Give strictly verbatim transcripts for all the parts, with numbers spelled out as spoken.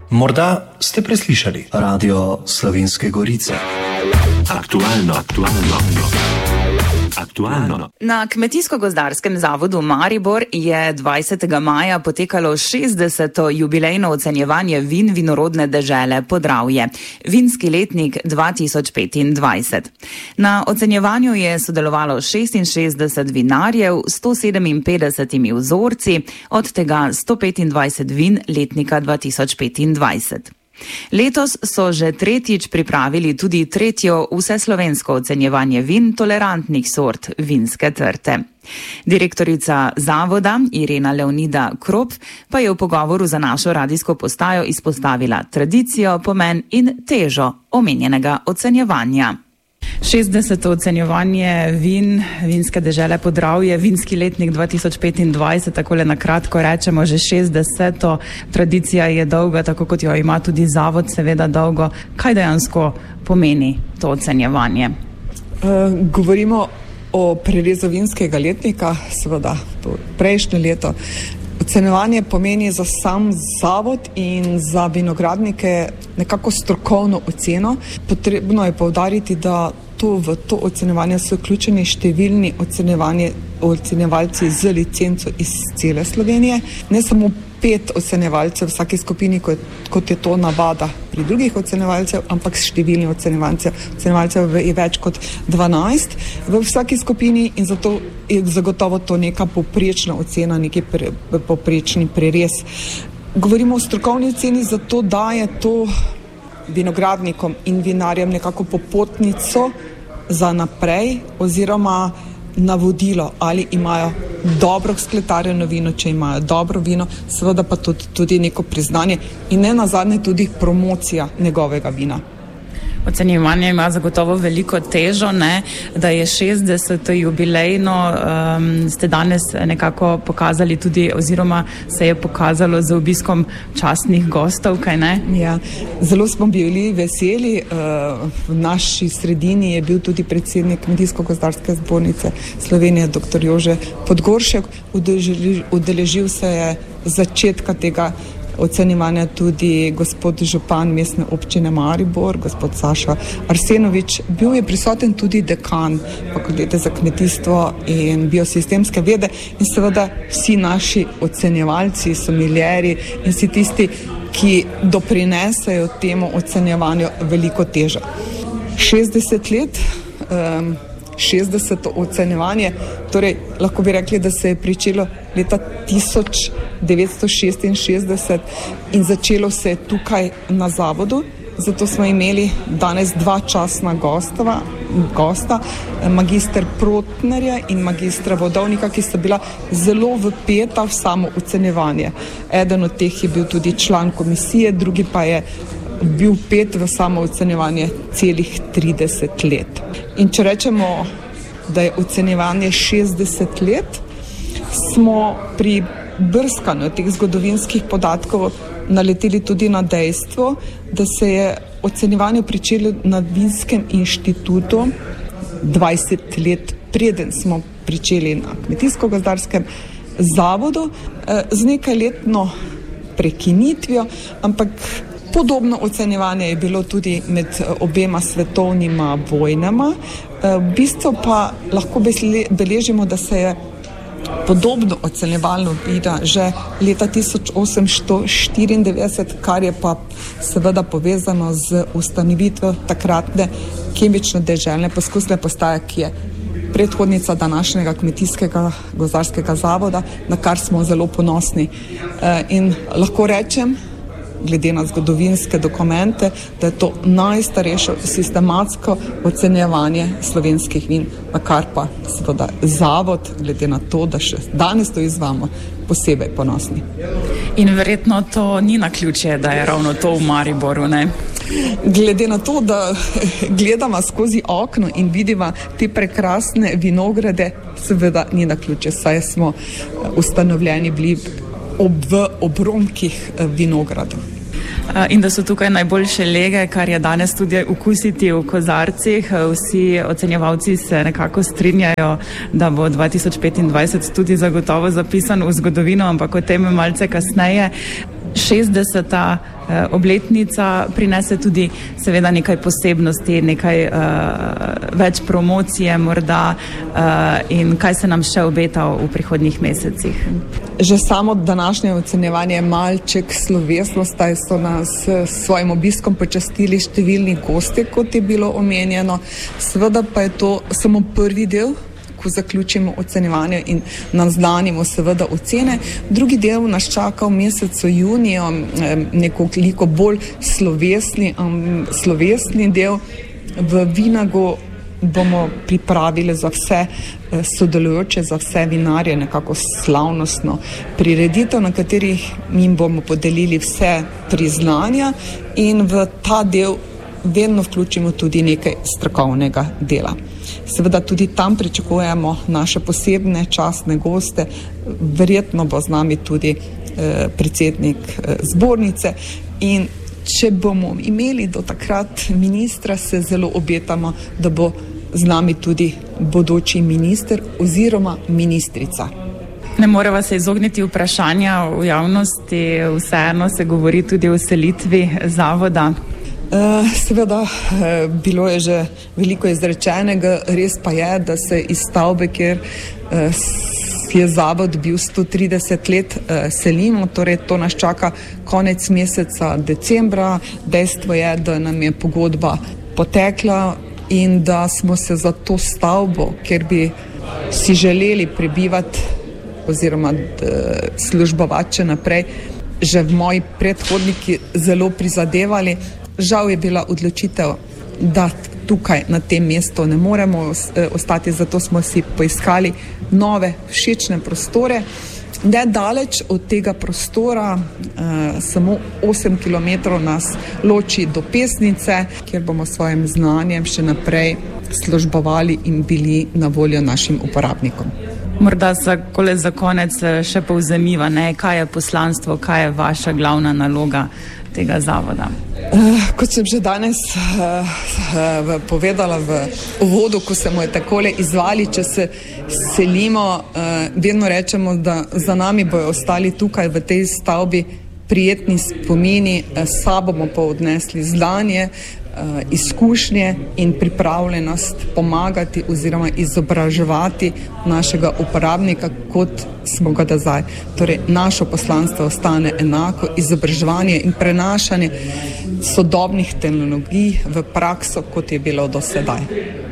Morda ste preslišali Radio Slovenske Gorice. Aktualno, aktualno, aktualno. Na Kmetijsko-gozdarskem zavodu Maribor je dvajsetega maja potekalo šestdeseto jubilejno ocenjevanje vin vinorodne dežele Podravje, vinski letnik dva tisoč petindvajset. Na ocenjevanju je sodelovalo šestinšestdeset vinarjev s sto sedeminpetdesetimi vzorci, od tega sto petindvajset vin letnika dva tisoč petindvajset. Letos so že tretjič pripravili tudi tretjo vseslovensko ocenjevanje vin tolerantnih sort vinske trte. Direktorica zavoda Irena Leonida Krop pa je v pogovoru za našo radijsko postajo izpostavila tradicijo, pomen in težo omenjenega ocenjevanja. šestdeseto ocenjevanje vin vinske dežele Podravje, vinski letnik dva tisoč petindvajset, takole na kratko rečemo že šestdeseto. Tradicija je dolga, tako kot jo ima tudi zavod, seveda dolgo. Kaj dejansko pomeni to ocenjevanje? Uh, govorimo o prerezu vinskega letnika, seveda prejšnje leto. Ocenjevanje pomeni za sam zavod in za vinogradnike nekako strokovno oceno. Potrebno je poudariti, da to v to ocenjevanje so vključeni številni ocenjevalci z licenco iz cele Slovenije. Ne samo pet ocenjevalcev v vsaki skupini, kot je to navada pri drugih ocenjevalcev, ampak številni ocenjevalcev. Ocenjevalcev je več kot dvanajst v vsaki skupini in zato je zagotovo to neka poprečna ocena, neki pre, poprečni prerez. Govorimo o strokovni oceni, zato daje to vinogradnikom in vinarjem nekako popotnico za naprej oziroma navodilo, ali imajo dobro skletarjeno vino, če imajo dobro vino, seveda pa tudi, tudi neko priznanje in ne nazadnje tudi promocija njegovega vina. Ocenjevanje ima zagotovo veliko težo, ne? Da je šestdeseto jubilejno, um, ste danes nekako pokazali tudi, oziroma se je pokazalo z obiskom častnih gostov, kaj ne? Ja, zelo smo bili veseli. Uh, v naši sredini je bil tudi predsednik Kmetijsko-gozdarske zbornice Slovenije, doktor Jože Podgoršek. Udeležil, udeležil se je začetka tega ocenjevanja tudi gospod župan mestne občine Maribor, gospod Saša Arsenovič. Bil je prisoten tudi dekan Fakultete za kmetijstvo in biosistemske vede in seveda vsi naši ocenjevalci, sommelieri in vsi tisti, ki doprinesejo temu ocenjevanju veliko težo. šestdeset let, um, šestdeseto ocenjevanje, torej lahko bi rekli, da se je pričelo leta tisoč devetsto šestinšestdeset in začelo se je tukaj na zavodu, zato smo imeli danes dva častna gostova, gosta, magister Protnerja in magistra Vodovnika, ki sta bila zelo vpeta v samo ocenjevanje. Eden od teh je bil tudi član komisije, drugi pa je bil pet v samo ocenjevanje celih trideset let. In če rečemo, da je ocenjevanje šestdeset let, smo pri brskanju teh zgodovinskih podatkov naleteli tudi na dejstvo, da se je ocenjevanje pričelo na Vinskem inštitutu dvajset let preden smo pričeli na Kmetijsko-gozdarskem zavodu z nekajletno prekinitvijo, ampak podobno ocenjevanje je bilo tudi med obema svetovnima vojnama. V bistvu pa lahko beležimo, da se je podobno ocenjevalno vina že leta tisoč osemsto štiriindevetdeset, kar je pa seveda povezano z ustanovitvijo takratne kemično deželne poskusne postaje, ki je predhodnica današnjega Kmetijskega gozdarskega zavoda, na kar smo zelo ponosni. In lahko rečem, glede na zgodovinske dokumente, da je to najstarejše sistematsko ocenjevanje slovenskih vin, na kar pa seveda zavod, glede na to, da še danes to izvamo, posebej ponosni. In verjetno to ni naključje, da je ravno to v Mariboru, ne? Glede na to, da gledamo skozi okno in vidimo te prekrasne vinograde, seveda ni naključje, saj smo ustanovljeni bili ob, v obronkih vinogradov. In da so tukaj najboljše lege, kar je danes tudi okusiti v kozarcih. Vsi ocenjevalci se nekako strinjajo, da bo dva tisoč petindvajset tudi zagotovo zapisan v zgodovino, ampak o tem malce kasneje. šestdeseta obletnica prinese tudi seveda nekaj posebnosti, nekaj uh, več promocije morda uh, in kaj se nam še obeta v prihodnjih mesecih. Že samo današnje ocenjevanje je malček slovesnost, taj so nas s svojim obiskom počastili številni gosti, kot je bilo omenjeno. Seveda pa je to samo prvi del, ko zaključimo ocenjevanje in naznanimo seveda ocene. Drugi del nas čaka v mesecu juniju, nekoliko bolj slovesni, um, slovesni del. V Vinagu bomo pripravili za vse sodelujoče, za vse vinarje nekako slavnostno prireditev, na katerih jim bomo podelili vse priznanja in v ta del vedno vključimo tudi nekaj strokovnega dela. Seveda tudi tam pričakujemo naše posebne častne goste, verjetno bo z nami tudi eh, predsednik eh, zbornice in če bomo imeli do takrat ministra, se zelo obetamo, da bo z nami tudi bodoči minister oziroma ministrica. Ne moreva se izogniti vprašanja v javnosti, vseeno se govori tudi o selitvi zavoda. Uh, seveda, uh, bilo je že veliko izrečenega, res pa je, da se iz stavbe, kjer uh, je zavod bil sto trideset let, uh, selimo, torej to nas čaka konec meseca decembra. Dejstvo je, da nam je pogodba potekla in da smo se za to stavbo, kjer bi si želeli prebivati oziroma službovati še naprej, že moji predhodniki zelo prizadevali. Žal je bila odločitev, da tukaj na tem mestu ne moremo ostati, zato smo si poiskali nove všečne prostore. Nedaleč od tega prostora, eh, samo osem kilometrov nas loči do Pesnice, kjer bomo s svojim znanjem še naprej službovali in bili na voljo našim uporabnikom. Morda za, kole za konec še povzemiva, ne, kaj je poslanstvo, kaj je vaša glavna naloga tega zavoda? Uh, kot sem že danes uh, uh, povedala v uvodu, ko se mu je takole izvali, če se selimo, uh, vedno rečemo, da za nami bojo ostali tukaj v tej stavbi prijetni spomini, uh, sabo bomo pa odnesli znanje, uh, izkušnje in pripravljenost pomagati oziroma izobraževati našega uporabnika, kot smo ga do zdaj. Torej, naše poslanstvo ostane enako, izobraževanje in prenašanje sodobnih tehnologij v prakso, kot je bilo do sedaj.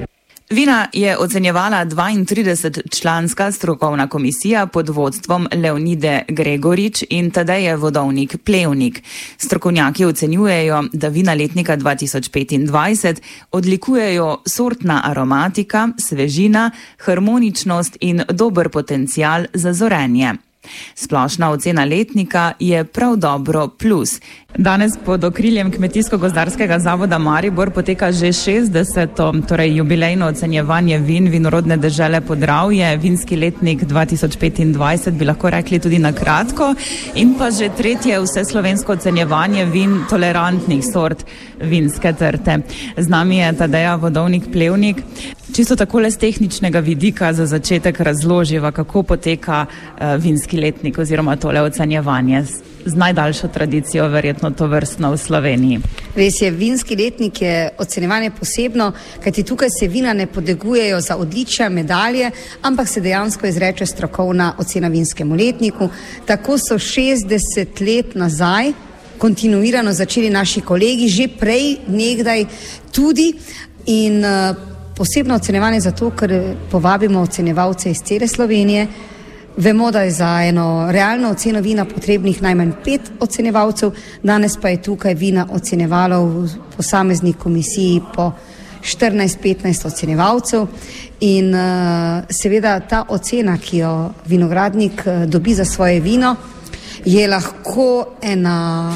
Vina je ocenjevala dvaintridesetčlanska strokovna komisija pod vodstvom Leonide Gregorič in Tadeje Vodovnik Plevnik. Strokovnjaki ocenjujejo, da vina letnika dva tisoč petindvajset odlikujejo sortna aromatika, svežina, harmoničnost in dober potencial za zorenje. Splošna ocena letnika je prav dobro plus. Danes pod okriljem Kmetijsko-gozdarskega zavoda Maribor poteka že šestdeseto, torej jubilejno ocenjevanje vin vinorodne dežele Podravje, vinski letnik dva tisoč petindvajset, bi lahko rekli tudi na kratko, in pa že tretje vseslovensko ocenjevanje vin tolerantnih sort vinske trte. Z nami je Tadeja Vodovnik Plevnik. Čisto takole z tehničnega vidika za začetek razloživa, kako poteka uh, vinski letnik oziroma tole ocenjevanje z najdaljšo tradicijo, verjetno to vrstno v Sloveniji. Res je, vinski letnik je ocenjevanje posebno, kajti tukaj se vina ne podegujejo za odličja, medalje, ampak se dejansko izreče strokovna ocena vinskemu letniku. Tako so šestdeset let nazaj kontinuirano začeli naši kolegi, že prej nekdaj tudi, in uh, posebno ocenjevanje zato, ker povabimo ocenjevalce iz cele Slovenije. Vemo, da je za eno realno oceno vina potrebnih najmanj pet ocenjevalcev, danes pa je tukaj vina ocenjevalo v posamezni komisiji po štirinajst petnajst ocenjevalcev in uh, seveda ta ocena, ki jo vinogradnik uh, dobi za svoje vino, je lahko ena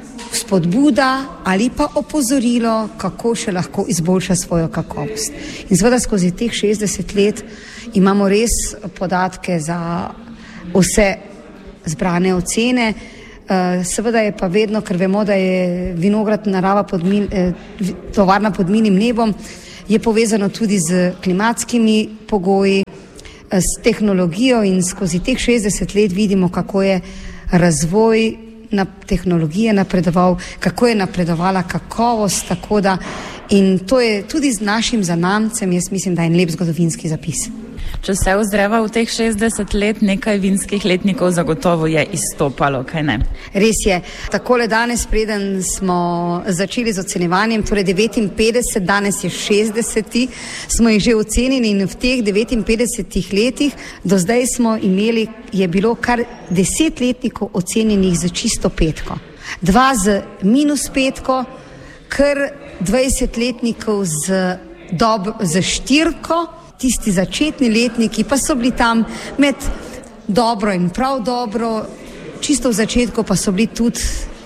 spodbuda ali pa opozorilo, kako še lahko izboljša svojo kakovost. In seveda skozi teh šestdeset let imamo res podatke za vse zbrane ocene. Seveda je pa vedno, ker vemo, da je vinograd narava pod mil, tovarna pod milim nebom, je povezano tudi z klimatskimi pogoji, s tehnologijo, in skozi teh šestdeset let vidimo, kako je razvoj na tehnologije napredoval, kako je napredovala kakovost, tako da in to je tudi z našim zanamcem, jaz mislim, da je en lep zgodovinski zapis. Če se ozreva v teh šestdeset let, nekaj vinskih letnikov zagotovo je izstopalo, kaj ne? Res je. Takole danes, preden smo začeli z ocenjevanjem, torej devetinpetdeset, danes je šestdeseti, smo jih že ocenili in v teh devetinpetdesetih letih do zdaj smo imeli, je bilo kar deset letnikov ocenjenih z čisto petko. Dva z minus petko, kar dvajset letnikov z, dob, z štirko, tisti začetni letniki pa so bili tam med dobro in prav dobro, čisto v začetku pa so bili tudi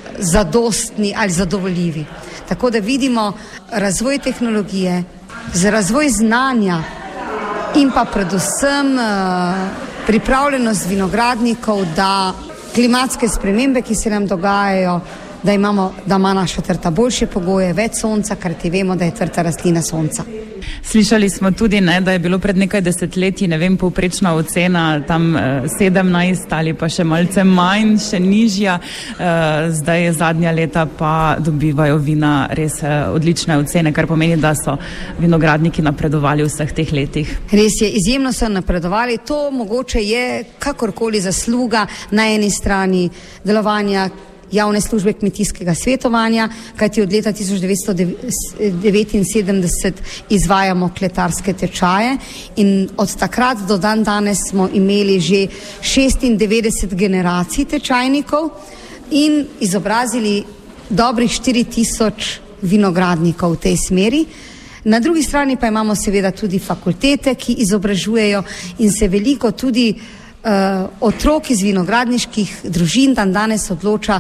zadostni ali zadovoljivi. Tako da vidimo razvoj tehnologije, z razvoj znanja in pa predvsem uh, pripravljenost vinogradnikov, da klimatske spremembe, ki se nam dogajajo, da imamo, da ima naša trta boljše pogoje, več sonca, ker ti vemo, da je trta rastlina sonca. Slišali smo tudi, ne, da je bilo pred nekaj desetletji, ne vem, povprečna ocena tam eh, sedemnajst ali pa še malce manj, še nižja. Eh, zdaj zadnja leta pa dobivajo vina res eh, odlične ocene, kar pomeni, da so vinogradniki napredovali v vseh teh letih. Res je, izjemno so napredovali. To mogoče je kakorkoli zasluga na eni strani delovanja javne službe kmetijskega svetovanja, kajti od leta tisoč devetsto devetinsedemdeset izvajamo kletarske tečaje in od takrat do dan danes smo imeli že šestindevetdeset generacij tečajnikov in izobrazili dobrih štiri tisoč vinogradnikov v tej smeri. Na drugi strani pa imamo seveda tudi fakultete, ki izobražujejo in se veliko tudi uh, otrok iz vinogradniških družin dan danes odloča,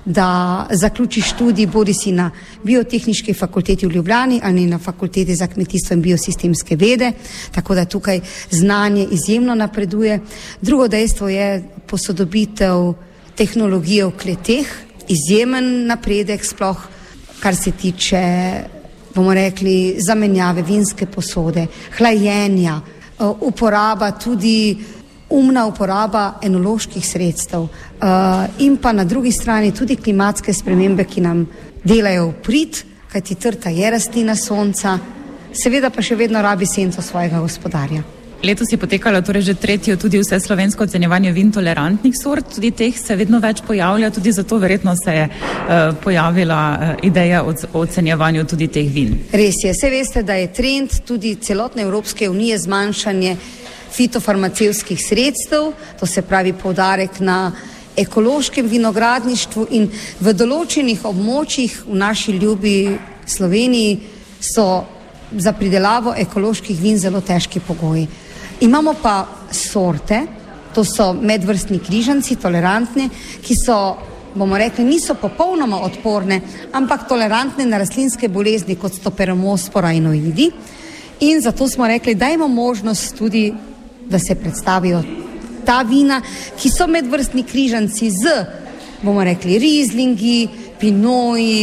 da zaključi študij bodi si na biotehniški fakulteti v Ljubljani ali na fakulteti za kmetijstvo in biosistemske vede, tako da tukaj znanje izjemno napreduje. Drugo dejstvo je posodobitev tehnologije v kleteh, izjemen napredek, sploh kar se tiče, bomo rekli, zamenjave vinske posode, hlajenja, uporaba tudi umna uporaba enoloških sredstev uh, in pa na drugi strani tudi klimatske spremembe, ki nam delajo v prid, kajti trta je rastlina sonca, seveda pa še vedno rabi senco svojega gospodarja. Letos je potekalo torej že tretjo tudi vse slovensko ocenjevanje vin tolerantnih sort, tudi teh se vedno več pojavlja, tudi zato verjetno se je uh, pojavila uh, ideja o ocenjevanju tudi teh vin. Res je, se veste, da je trend tudi celotne Evropske unije zmanjšanje fitofarmacevtskih sredstev, to se pravi poudarek na ekološkem vinogradništvu in v določenih območjih v naši ljubi Sloveniji so za pridelavo ekoloških vin zelo težki pogoji. Imamo pa sorte, to so medvrstni križanci, tolerantne, ki so, bomo rekli, niso popolnoma odporne, ampak tolerantne na rastlinske bolezni, kot so peromospora in oidi. In zato smo rekli, dajmo možnost tudi, da se predstavijo ta vina, ki so medvrstni križanci z, bomo rekli, rizlingi, pinoji,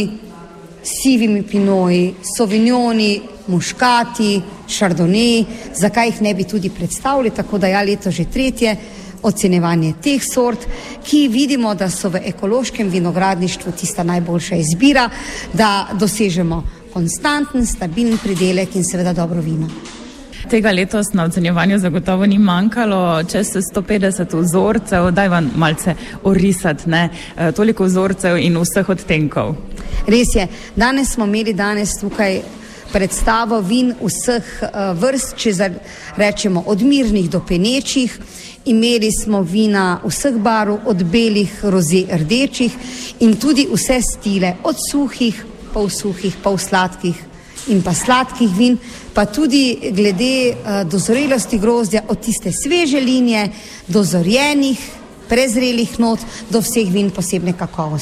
sivimi pinoji, sovignoni, muškati, šardoneji, zakaj jih ne bi tudi predstavili, tako da ja, leto že tretje ocenjevanje teh sort, ki vidimo, da so v ekološkem vinogradništvu tista najboljša izbira, da dosežemo konstanten, stabilen pridelek in seveda dobro vino. Tega letos na ocenjevanju zagotovo ni manjkalo, čez sto petdeset vzorcev, daj vam malce orisati, ne, toliko vzorcev in vseh odtenkov. Res je, danes smo imeli danes tukaj predstavo vin vseh uh, vrst, če rečemo od mirnih do penečih, imeli smo vina vseh barv, od belih, roze, rdečih in tudi vse stile, od suhih, pol suhih, pol sladkih in pa sladkih vin, pa tudi glede uh, dozorelosti grozdja, od tiste sveže linije, dozorjenih, prezrelih not, do vseh vin posebne kakovosti.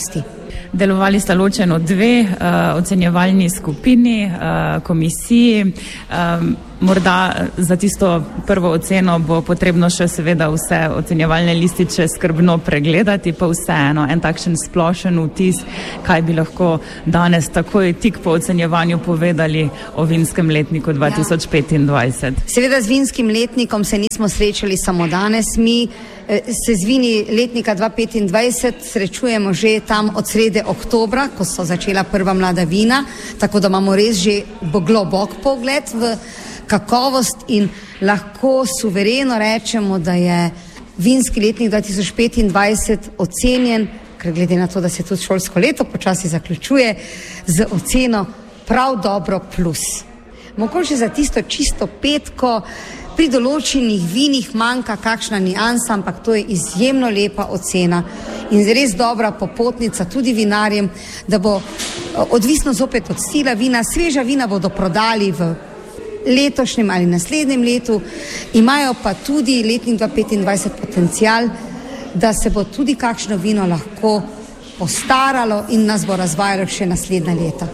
Delovali sta ločeno dve uh, ocenjevalni skupini, uh, komisiji. Um, morda za tisto prvo oceno bo potrebno še seveda vse ocenjevalne lističe skrbno pregledati, pa vseeno en takšen splošen vtis, kaj bi lahko danes takoj tik po ocenjevanju povedali o vinskem letniku dva tisoč petindvajset. Ja. Seveda z vinskim letnikom se nismo srečali samo danes, mi se z vini letnika dva tisoč petindvajset srečujemo že tam od srede oktobra, ko so začela prva mlada vina, tako da imamo res že globok pogled v kakovost in lahko suvereno rečemo, da je vinski letnik dva tisoč petindvajset ocenjen, ker glede na to, da se tudi šolsko leto počasi zaključuje, z oceno prav dobro plus. Mogoče za tisto čisto petko pri določenih vinih manjka kakšna niansa, ampak to je izjemno lepa ocena in res dobra popotnica tudi vinarjem, da bo odvisno zopet od stila vina. Sveža vina bodo prodali v letošnjem ali naslednjem letu, imajo pa tudi letnik dva tisoč petindvajset potencial, da se bo tudi kakšno vino lahko postaralo in nas bo razvajalo še naslednja leta.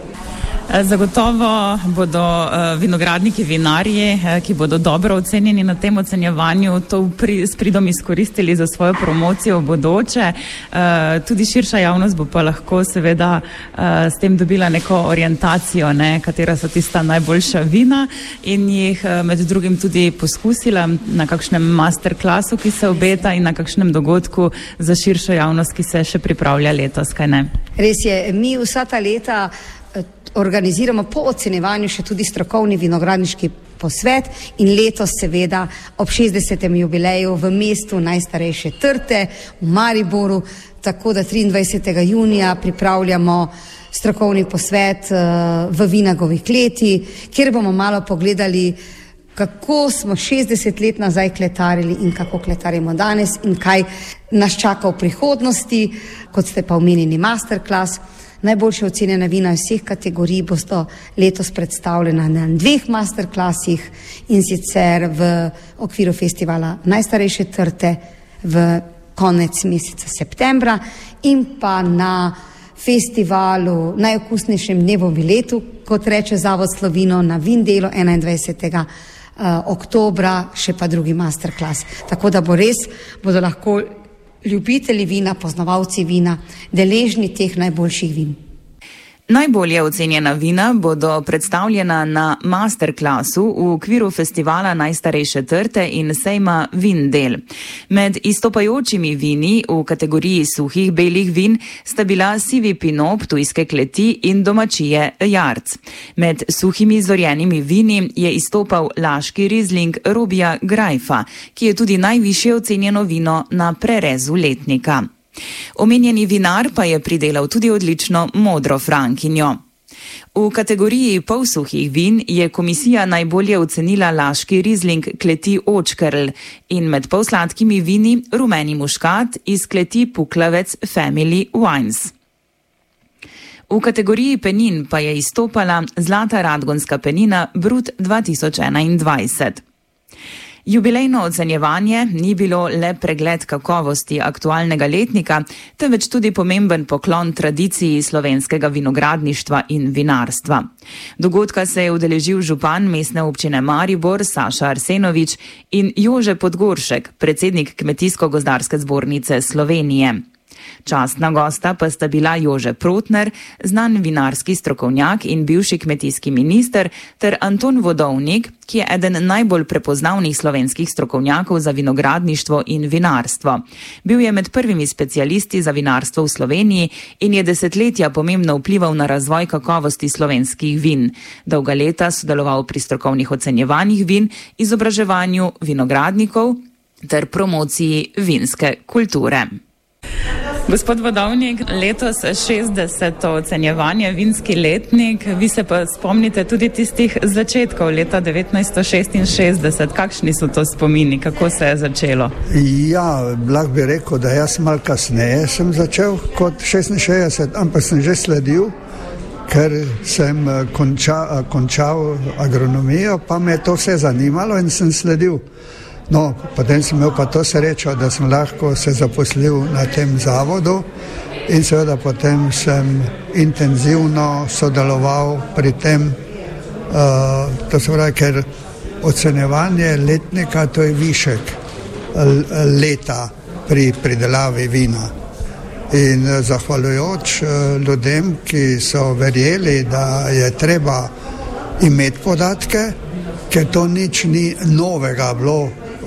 Zagotovo bodo vinogradniki, vinarji, ki bodo dobro ocenjeni na tem ocenjevanju, to s pridom izkoristili za svojo promocijo v bodoče. Tudi širša javnost bo pa lahko seveda s tem dobila neko orientacijo, ne, katera so tista najboljša vina in jih med drugim tudi poskusila na kakšnem masterklasu, ki se obeta in na kakšnem dogodku za širšo javnost, ki se še pripravlja letos, kaj ne? Res je, mi vsa ta leta organiziramo po ocenjevanju še tudi strokovni vinogradniški posvet in letos seveda ob šestdesetem jubileju v mestu najstarejše trte v Mariboru, tako da triindvajsetega junija pripravljamo strokovni posvet v Vinagovi kleti, kjer bomo malo pogledali, kako smo šestdeset let nazaj kletarili in kako kletarimo danes in kaj nas čaka v prihodnosti, kot ste pa omenjeni masterclass. Najboljše ocenjena vina vseh kategorij bodo letos predstavljena na dveh masterclassih in sicer v okviru festivala Najstarejše trte v konec meseca septembra in pa na festivalu Najokusnejšem dnevu v letu, kot reče Zavod Slovino, na Vindelu enaindvajsetega oktobra še pa drugi masterclass. Tako da bo res, bodo lahko ljubitelji vina, poznavalci vina, deležni teh najboljših vin. Najbolje ocenjena vina bodo predstavljena na masterclassu v okviru festivala Najstarejše trte in sejma Vindel. Med izstopajočimi vini v kategoriji suhih belih vin sta bila sivi pinot Ptujske kleti in domačije Jarc. Med suhimi zorjenimi vini je izstopal laški rizling Robija Grajfa, ki je tudi najvišje ocenjeno vino na prerezu letnika. Omenjeni vinar pa je pridelal tudi odlično modro frankinjo. V kategoriji polsuhih vin je komisija najbolje ocenila laški rizling kleti Očkerl in med polsladkimi vini rumeni muškat iz kleti Puklavec Family Wines. V kategoriji penin pa je izstopala Zlata radgonska penina Brut dva tisoč enaindvajset. Jubilejno ocenjevanje ni bilo le pregled kakovosti aktualnega letnika, temveč tudi pomemben poklon tradiciji slovenskega vinogradništva in vinarstva. Dogodka se je udeležil župan mestne občine Maribor Saša Arsenovič in Jože Podgoršek, predsednik Kmetijsko-gozdarske zbornice Slovenije. Častna gosta pa sta bila Jože Protner, znan vinarski strokovnjak in bivši kmetijski minister, ter Anton Vodovnik, ki je eden najbolj prepoznavnih slovenskih strokovnjakov za vinogradništvo in vinarstvo. Bil je med prvimi specialisti za vinarstvo v Sloveniji in je desetletja pomembno vplival na razvoj kakovosti slovenskih vin. Dolga leta sodeloval pri strokovnih ocenjevanjih vin, izobraževanju vinogradnikov ter promociji vinske kulture. Gospod Vodovnik, letos šestdeseto ocenjevanje, vinski letnik, vi se pa spomnite tudi tistih začetkov leta devetnajststo šestinšestdeset. Kakšni so to spomini, kako se je začelo? Ja, lahko bi rekel, da jaz malo kasneje sem začel kot šestinšestdeset, ampak sem že sledil, ker sem konča, končal agronomijo, pa me je to vse zanimalo in sem sledil. No, potem sem imel pa to srečo, da sem lahko se zaposlil na tem zavodu in seveda potem sem intenzivno sodeloval pri tem, uh, to se pravi, ker ocenjevanje letnika to je višek leta pri pridelavi vina. In zahvaljujoč ljudem, ki so verjeli, da je treba imeti podatke, ker to nič ni novega bilo,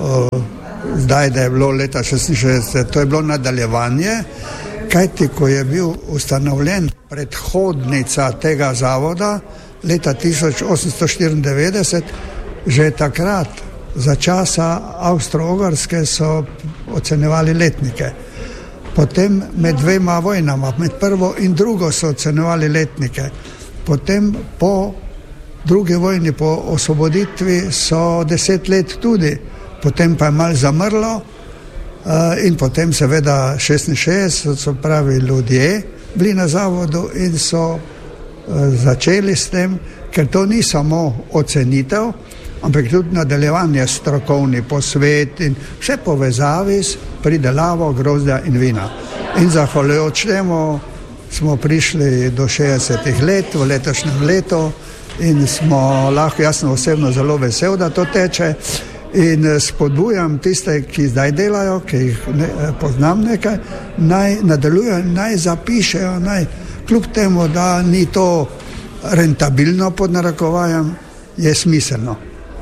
zdaj, da je bilo leta šestinšestdeset, to je bilo nadaljevanje, kajti ko je bil ustanovljen predhodnica tega zavoda leta tisoč osemsto štiriindevetdeset, že takrat za časa Avstro-Ogrske so ocenjevali letnike. Potem med dvema vojnama, med prvo in drugo so ocenjevali letnike. Potem po drugi vojni, po osvoboditvi so deset let tudi. Potem pa je malo zamrlo in potem seveda šestinšestdeset so pravi ljudje bili na zavodu in so začeli s tem, ker to ni samo ocenitev, ampak tudi nadaljevanje strokovni posvet in vse povezavi s pridelavo grozdja in vina. In zahvaljujoč temu smo prišli do šestdesetih let v letošnjem letu in smo lahko, jaz sem osebno zelo vesel, da to teče in spodbujam tiste, ki zdaj delajo, ki jih ne, poznam nekaj, naj nadaljujejo, naj zapišejo, naj kljub temu, da ni to rentabilno pod narekovajem, je smiselno.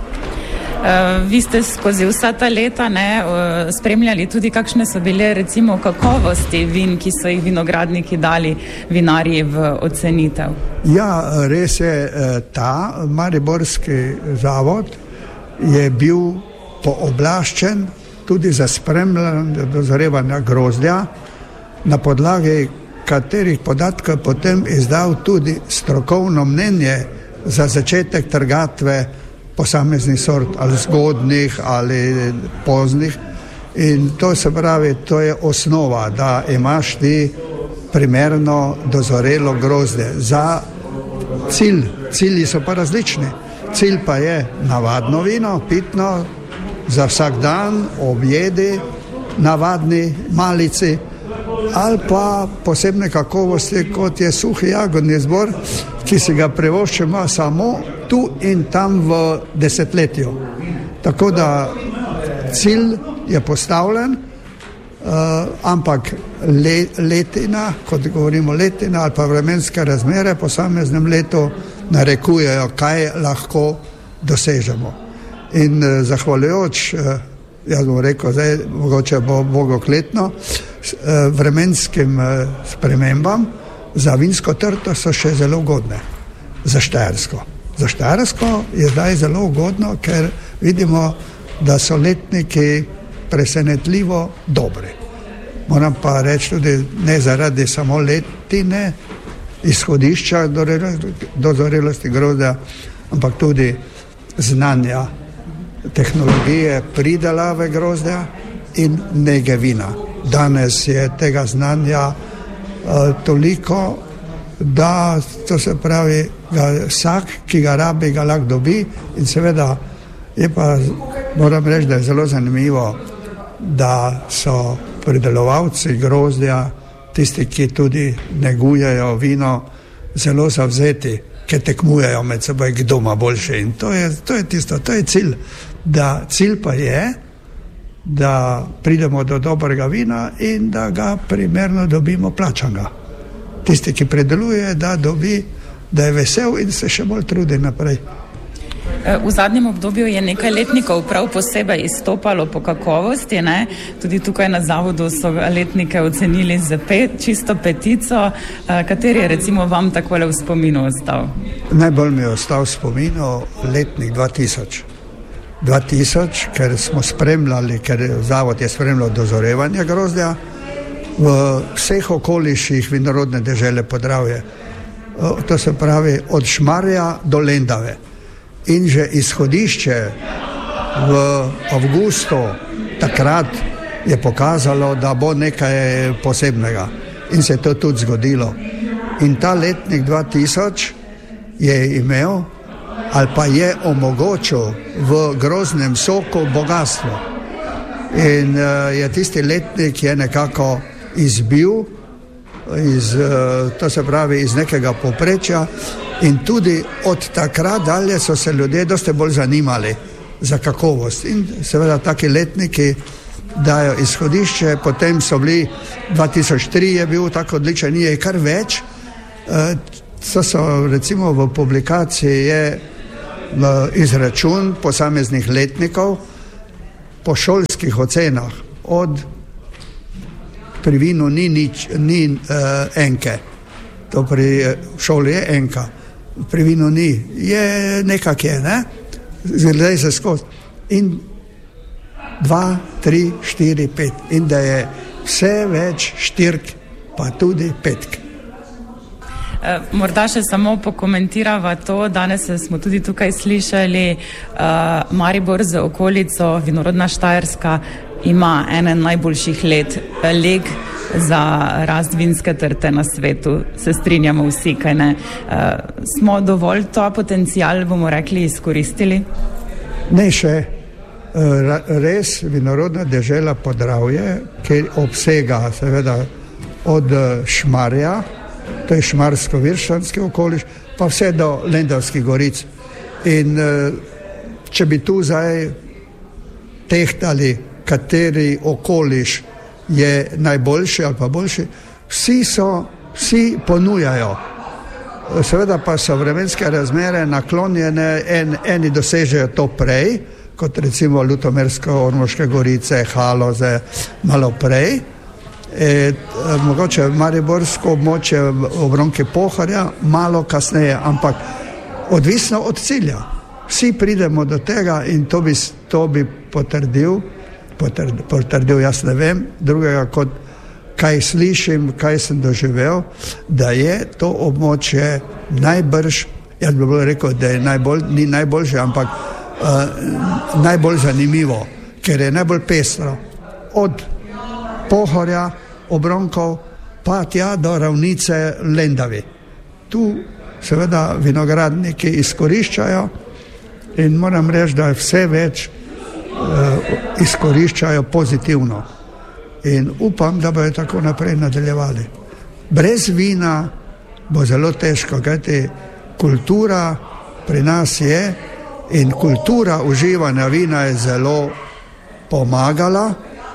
Uh, vi ste skozi vsa ta leta ne, uh, spremljali tudi, kakšne so bile recimo kakovosti vin, ki so jih vinogradniki dali vinarji v ocenitev. Ja, res je, ta mariborski zavod je bil pooblaščen tudi za spremljanje dozorevanja grozdja, na podlagi katerih podatkov potem izdal tudi strokovno mnenje za začetek trgatve posameznih sort, ali zgodnih ali poznih. In to se pravi, to je osnova, da imaš ti primerno dozorelo grozdje. Za cilj, cilji so pa različni. Cilj pa je navadno vino, pitno, za vsak dan, objedi, navadni malici, ali pa posebne kakovosti, kot je suhi jagodni zbor, ki se ga privoščimo samo tu in tam v desetletju. Tako da cilj je postavljen, uh, ampak le, letina, kot govorimo letina ali pa vremenske razmere po posameznem letu narekujejo, kaj lahko dosežemo. In uh, zahvaljujoč, uh, jaz bom rekel, zdaj mogoče bo bogokletno, uh, vremenskim uh, spremembam za vinsko trto so še zelo ugodne. Za Štajersko. Za Štajersko je zdaj zelo ugodno, ker vidimo, da so letniki presenetljivo dobri. Moram pa reči tudi, ne zaradi samo letine, izhodišča do zorelosti grozdja, ampak tudi znanja, tehnologije pridelave grozdja in nege vina. Danes je tega znanja uh, toliko, da to se pravi, ga vsak, ki ga rabi, ga lahko dobi in seveda je pa, moram reči, da je zelo zanimivo, da so pridelovalci grozdja, tisti, ki tudi negujejo vino, zelo zavzeti, ki tekmujejo med seboj, kdo ima boljše. In to je, to je tisto, to je cilj. Da cilj pa je, da pridemo do dobrega vina in da ga primerno dobimo plačanga. Tisti, ki predeluje, da dobi, da je vesel in se še bolj trudi naprej. V zadnjem obdobju je nekaj letnikov prav posebej izstopalo po kakovosti, ne? Tudi tukaj na zavodu so letnike ocenili z pet, čisto petico. Kateri je recimo vam takole v spominu ostal? Najbolj mi je ostal v spominu letnik dva tisoč. dva tisoč, ker smo spremljali, ker zavod je spremljal dozorevanje grozdja v vseh okoliših vinorodne dežele Podravje. To se pravi od Šmarja do Lendave. In že izhodišče v avgustu takrat je pokazalo, da bo nekaj posebnega. In se je to tudi zgodilo. In ta letnik dva tisoč je imel ali pa je omogočil v grozdnem soku bogatstvo. In uh, je tisti letnik je nekako izbil, iz, uh, to se pravi iz nekega povprečja, in tudi od takrat dalje so se ljudje dosti bolj zanimali za kakovost. In seveda taki letniki dajo izhodišče, potem so bili, dva tisoč tri je bil tako odličen, je kar več. Uh, to so recimo v publikaciji je v izračun posameznih letnikov po šolskih ocenah. Od pri vinu ni, nič, ni uh, enke, to pri šoli je enka, pri vinu ni, je nekak je, ne? Gledaj se skozi. In dva, tri, štiri, pet. In da je vse več štirk, pa tudi petk. Morda še samo pokomentirava to, danes smo tudi tukaj slišali, uh, Maribor z okolico, vinorodna Štajerska, ima ene najboljših let, leg za rast vinske trte na svetu. Se strinjamo vsi, kaj ne? Uh, smo dovolj ta potencial, bomo rekli, izkoristili? Ne še. Res vinorodna dežela Podravje, ki obsega seveda od Šmarja, to je šmarsko-viršanski okoliš, pa vse do Lendavskih goric. In če bi tu zdaj tehtali, kateri okoliš je najboljši ali pa boljši, vsi so, vsi ponujajo. Seveda pa so vremenske razmere naklonjene, en, eni dosežejo to prej, kot recimo Ljutomersko-Ormoške gorice, Haloze, malo prej. E, mogoče mariborsko območje obronke Pohorja malo kasneje, ampak odvisno od cilja. Vsi pridemo do tega in to bi, to bi potrdil, potrdil, potrdil, jaz ne vem, drugega kot kaj slišim, kaj sem doživel, da je to območje najbrž, jaz bi bolj rekel, da je najbolj, ni najboljše, ampak uh, najbolj zanimivo, ker je najbolj pestro. Od Pohorja, Obronkov, pa tja do ravnice Lendavi. Tu seveda vinogradniki izkoriščajo in moram reči, da vse več uh, izkoriščajo pozitivno. In upam, da bojo tako naprej nadaljevali. Brez vina bo zelo težko, kajti kultura pri nas je in kultura uživanja vina je zelo pomagala,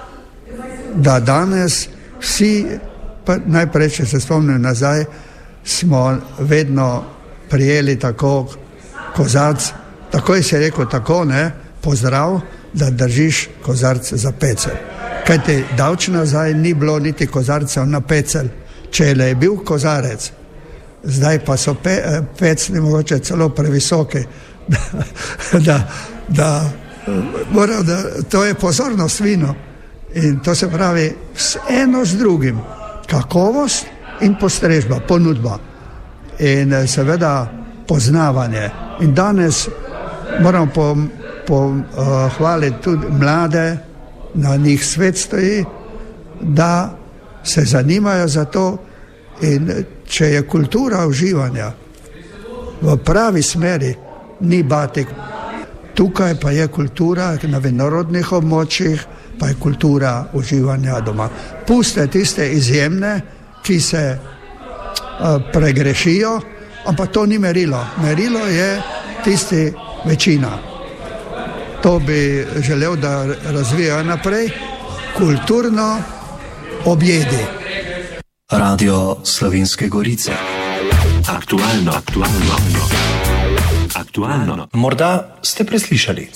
da danes vsi, najprej, če se spomnim nazaj, smo vedno prijeli tako kozarc, takoj si rekel tako, ne, pozdrav, da držiš kozarc za pecelj. Kajti davč nazaj ni bilo niti kozarcev na pecelj, če je bil kozarec, zdaj pa so pe, pecni mogoče celo previsoki, da, da, da, mora, da to je pozornost vino. In to se pravi eno z drugim, kakovost in postrežba, ponudba in seveda poznavanje. In danes moram pohvaliti po, uh, tudi mlade, na njih svet stoji, da se zanimajo za to in če je kultura uživanja v pravi smeri, ni batik. Tukaj pa je kultura na vinorodnih območjih, pa je kultura uživanja doma. Puste tiste izjemne, ki se uh, pregrešijo, ampak to ni merilo. Merilo je tisti večina. To bi želel, da razvijajo naprej. Kulturno objedi. Radio Slovenske Gorice. Aktualno, aktualno, aktualno. Morda ste preslišali.